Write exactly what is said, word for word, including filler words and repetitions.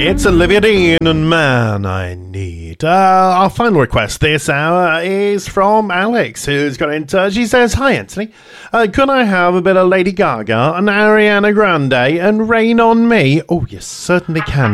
It's Olivia Dean and Man I Need. Uh, our final request this hour is from Alex, who's got in touch. He says, "Hi Anthony, uh, could I have a bit of Lady Gaga and Ariana Grande and Rain on Me?" Oh, you certainly can.